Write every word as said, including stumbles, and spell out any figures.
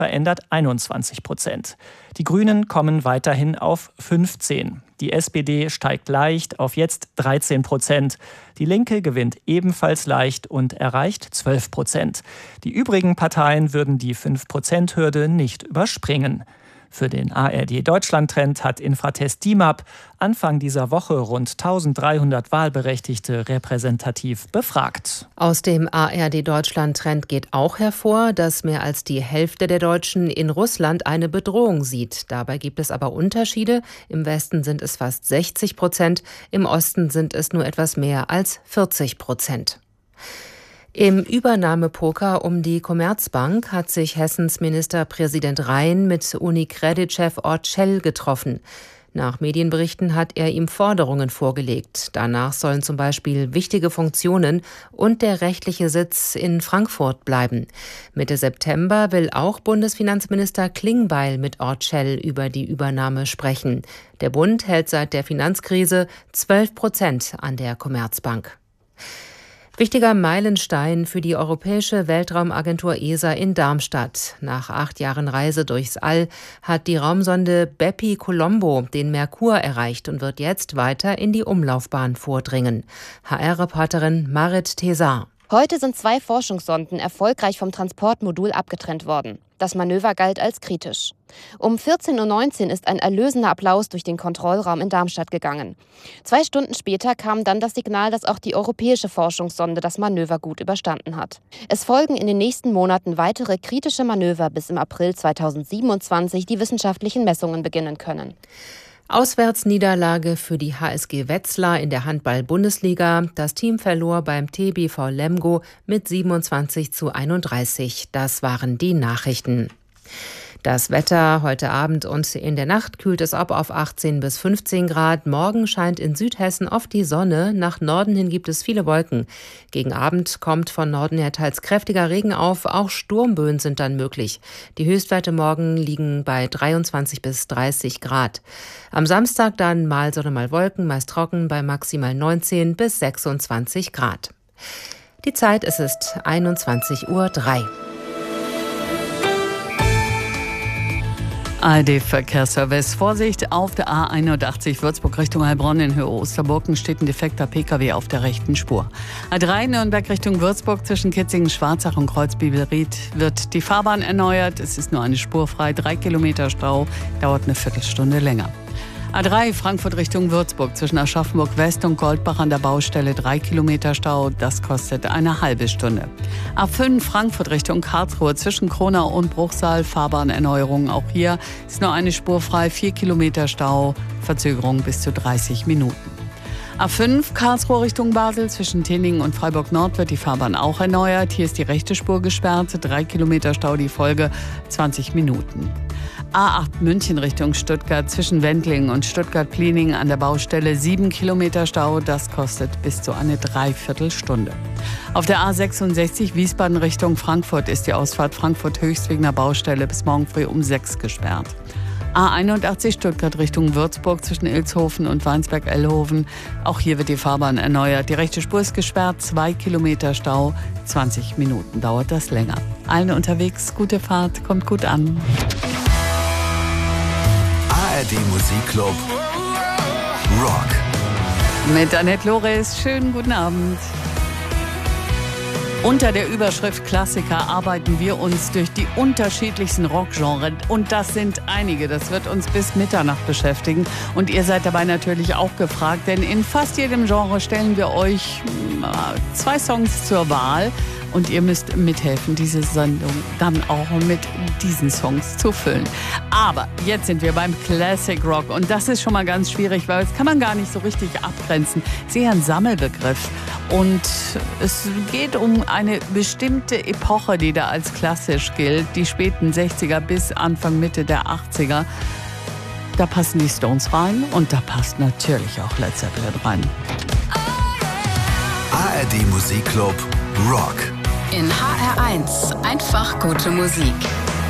verändert einundzwanzig Prozent. Die Grünen kommen weiterhin auf fünfzehn. Die S P D steigt leicht auf jetzt dreizehn Prozent. Die Linke gewinnt ebenfalls leicht und erreicht zwölf Prozent. Die übrigen Parteien würden die fünf Prozent Hürde nicht überspringen. Für den A R D-Deutschland-Trend hat Infratest D I M A P Anfang dieser Woche rund dreizehnhundert Wahlberechtigte repräsentativ befragt. Aus dem A R D-Deutschland-Trend geht auch hervor, dass mehr als die Hälfte der Deutschen in Russland eine Bedrohung sieht. Dabei gibt es aber Unterschiede. Im Westen sind es fast sechzig Prozent, im Osten sind es nur etwas mehr als vierzig Prozent. Im Übernahmepoker um die Commerzbank hat sich Hessens Ministerpräsident Rhein mit UniCredit-Chef Orcel getroffen. Nach Medienberichten hat er ihm Forderungen vorgelegt. Danach sollen zum Beispiel wichtige Funktionen und der rechtliche Sitz in Frankfurt bleiben. Mitte September will auch Bundesfinanzminister Klingbeil mit Orcel über die Übernahme sprechen. Der Bund hält seit der Finanzkrise zwölf Prozent an der Commerzbank. Wichtiger Meilenstein für die Europäische Weltraumagentur E S A in Darmstadt. Nach acht Jahren Reise durchs All hat die Raumsonde Bepi-Colombo den Merkur erreicht und wird jetzt weiter in die Umlaufbahn vordringen. H R-Reporterin Marit Thesar. Heute sind zwei Forschungssonden erfolgreich vom Transportmodul abgetrennt worden. Das Manöver galt als kritisch. Um vierzehn Uhr neunzehn ist ein erlösender Applaus durch den Kontrollraum in Darmstadt gegangen. Zwei Stunden später kam dann das Signal, dass auch die europäische Forschungssonde das Manöver gut überstanden hat. Es folgen in den nächsten Monaten weitere kritische Manöver, bis im April zweitausendsiebenundzwanzig die wissenschaftlichen Messungen beginnen können. Auswärtsniederlage für die H S G Wetzlar in der Handball-Bundesliga. Das Team verlor beim T B V Lemgo mit siebenundzwanzig zu einunddreißig. Das waren die Nachrichten. Das Wetter heute Abend und in der Nacht kühlt es ab auf achtzehn bis fünfzehn Grad. Morgen scheint in Südhessen oft die Sonne. Nach Norden hin gibt es viele Wolken. Gegen Abend kommt von Norden her teils kräftiger Regen auf. Auch Sturmböen sind dann möglich. Die Höchstwerte morgen liegen bei dreiundzwanzig bis dreißig Grad. Am Samstag dann mal Sonne, mal Wolken, meist trocken bei maximal neunzehn bis sechsundzwanzig Grad. Die Zeit, es ist einundzwanzig Uhr drei. A R D-Verkehrsservice. Vorsicht auf der A einundachtzig Würzburg Richtung Heilbronn in Höhe Osterburgen steht ein defekter P K W auf der rechten Spur. A drei Nürnberg Richtung Würzburg zwischen Kitzingen, Schwarzach und Kreuzbibelried wird die Fahrbahn erneuert. Es ist nur eine Spur frei, drei Kilometer Stau, dauert eine Viertelstunde länger. A drei Frankfurt Richtung Würzburg zwischen Aschaffenburg West und Goldbach an der Baustelle drei Kilometer Stau, das kostet eine halbe Stunde. A fünf Frankfurt Richtung Karlsruhe zwischen Kronau und Bruchsal Fahrbahnerneuerung, auch hier ist nur eine Spur frei, vier Kilometer Stau, Verzögerung bis zu dreißig Minuten. A fünf Karlsruhe Richtung Basel zwischen Tinningen und Freiburg Nord wird die Fahrbahn auch erneuert. Hier ist die rechte Spur gesperrt, drei Kilometer Stau die Folge, zwanzig Minuten. A acht München Richtung Stuttgart zwischen Wendlingen und Stuttgart-Plieningen an der Baustelle sieben Kilometer Stau, das kostet bis zu eine Dreiviertelstunde. Auf der A sechsundsechzig Wiesbaden Richtung Frankfurt ist die Ausfahrt Frankfurt-Höchst wegen der Baustelle bis morgen früh um sechs gesperrt. A einundachtzig Stuttgart Richtung Würzburg zwischen Ilshofen und Weinsberg-Ellhofen. Auch hier wird die Fahrbahn erneuert. Die rechte Spur ist gesperrt, zwei Kilometer Stau, zwanzig Minuten dauert das länger. Allen unterwegs, gute Fahrt, kommt gut an. A R D Musikclub Rock. Mit Annette Loris, schönen guten Abend. Unter der Überschrift Klassiker arbeiten wir uns durch die unterschiedlichsten Rockgenres. Und das sind einige. Das wird uns bis Mitternacht beschäftigen. Und ihr seid dabei natürlich auch gefragt, denn in fast jedem Genre stellen wir euch zwei Songs zur Wahl. Und ihr müsst mithelfen, diese Sendung dann auch mit diesen Songs zu füllen. Aber jetzt sind wir beim Classic Rock. Und das ist schon mal ganz schwierig, weil das kann man gar nicht so richtig abgrenzen. Es ist eher ein Sammelbegriff. Und es geht um eine bestimmte Epoche, die da als klassisch gilt. Die späten sechziger bis Anfang, Mitte der achtziger. Da passen die Stones rein und da passt natürlich auch Led Zeppelin rein. A R D Musikclub Rock. In H R eins einfach gute Musik.